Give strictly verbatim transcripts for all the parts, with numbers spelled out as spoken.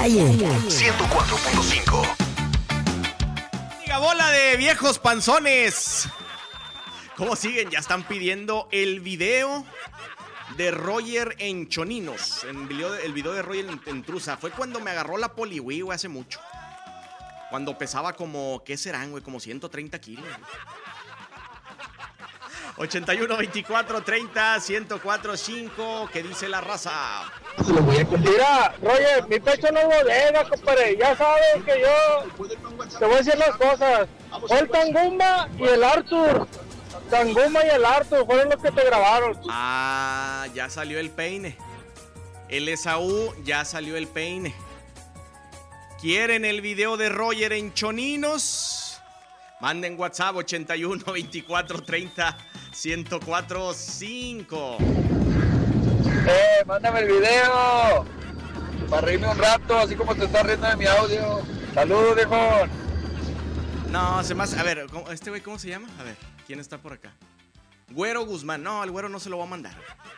calle. ciento cuatro punto cinco. Bola de viejos panzones. ¿Cómo siguen? Ya están pidiendo el video de Roger en Choninos. El video, el video de Roger en, en Trusa. Fue cuando me agarró la poliwii, güey, hace mucho. Cuando pesaba como, ¿qué serán, güey? Como ciento treinta kilos. ochenta y uno, veinticuatro, treinta, ciento cuatro, cinco. ¿Qué dice la raza? Mira, Roger, mi pecho no es bodega, compadre. Ya sabes que yo te voy a decir las cosas. Fue el Tanguma y el Arthur. Tanguma y el Arthur fueron los que te grabaron. Ah, ya salió el peine. El Esaú, ya salió el peine. ¿Quieren el video de Roger en Choninos? Manden WhatsApp ochenta y uno, veinticuatro, treinta, ciento cuatro, cinco. Eh, mándame el video para reírme un rato, así como te estás riendo de mi audio. Saludos, viejo. No, se más. A ver, ¿este güey cómo se llama? A ver, ¿quién está por acá? Güero Guzmán. No, al güero no se lo va a mandar.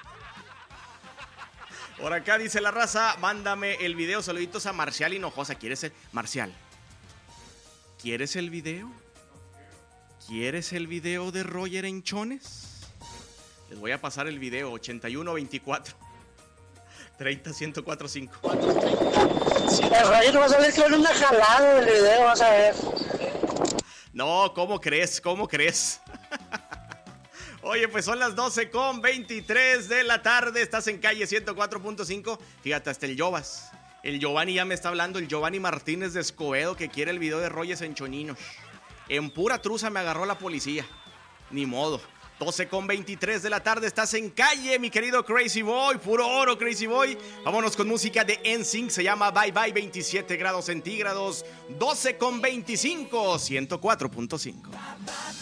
Por acá dice la raza, mándame el video. Saluditos a Marcial Hinojosa. ¿Quieres el Marcial? ¿Quieres el video? ¿Quieres el video de Roger en Chones? Les voy a pasar el video. ochenta y uno, veinticuatro, treinta, ciento cuatro, cinco. El Roger va a salir con una jalada del video, vas a ver. No, ¿cómo crees? ¿Cómo crees? Oye, pues son las doce con veintitrés de la tarde. Estás en calle ciento cuatro punto cinco. Fíjate, hasta el Jovas. El Giovanni ya me está hablando. El Giovanni Martínez de Escobedo que quiere el video de Roger en Choninos. En pura truza me agarró la policía. Ni modo. doce con veintitrés de la tarde. Estás en calle, mi querido Crazy Boy. Puro oro, Crazy Boy. Vámonos con música de N Sync. Se llama Bye Bye, veintisiete grados centígrados. doce con veinticinco. ciento cuatro punto cinco.